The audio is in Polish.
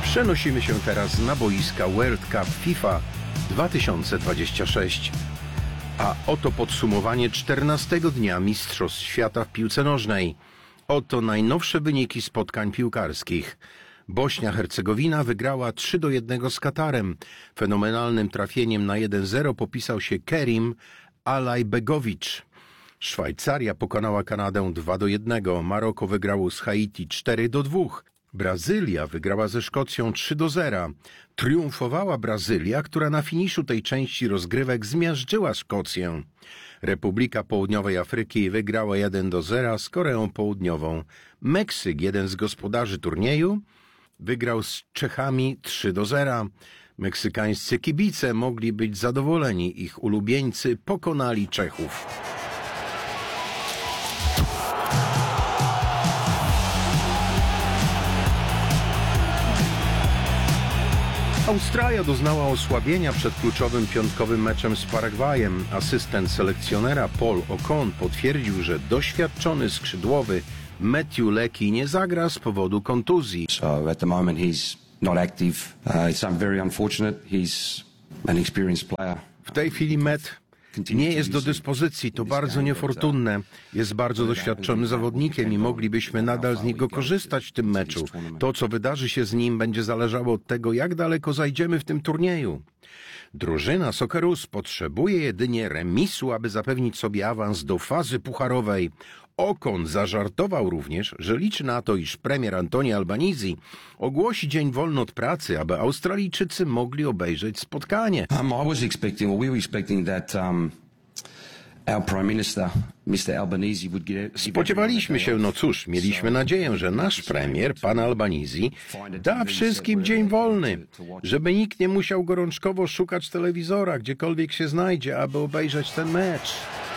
Przenosimy się teraz na boiska World Cup FIFA 2026. A oto podsumowanie 14 dnia Mistrzostw Świata w piłce nożnej. Oto najnowsze wyniki spotkań piłkarskich. Bośnia-Hercegowina wygrała 3-1 z Katarem. Fenomenalnym trafieniem na 1-0 popisał się Kerim Alajbegowicz. Szwajcaria pokonała Kanadę 2-1. Maroko wygrało z Haiti 4-2. Brazylia wygrała ze Szkocją 3-0. Triumfowała Brazylia, która na finiszu tej części rozgrywek zmiażdżyła Szkocję. Republika Południowej Afryki wygrała 1-0 z Koreą Południową. Meksyk, jeden z gospodarzy turnieju, wygrał z Czechami 3-0. Meksykańscy kibice mogli być zadowoleni. Ich ulubieńcy pokonali Czechów. Australia doznała osłabienia przed kluczowym piątkowym meczem z Paragwajem. Asystent selekcjonera Paul Ocon potwierdził, że doświadczony skrzydłowy Matthew Leckie nie zagra z powodu kontuzji. So at the moment he's not active. It's very unfortunate. He's an experienced player. W tej chwili Matt nie jest do dyspozycji, to bardzo niefortunne. Jest bardzo doświadczonym zawodnikiem i moglibyśmy nadal z niego korzystać w tym meczu. To, co wydarzy się z nim, będzie zależało od tego, jak daleko zajdziemy w tym turnieju. Drużyna Socceroos potrzebuje jedynie remisu, aby zapewnić sobie awans do fazy pucharowej. Ocon zażartował również, że liczy na to, iż premier Antonio Albanizi ogłosi dzień wolny od pracy, aby Australijczycy mogli obejrzeć spotkanie. We were expecting that our Prime Minister, Mr. Albanese, would get. Spodziewaliśmy się, no cóż, mieliśmy nadzieję, że nasz premier, pan Albanizi, da wszystkim dzień wolny, żeby nikt nie musiał gorączkowo szukać telewizora, gdziekolwiek się znajdzie, aby obejrzeć ten mecz.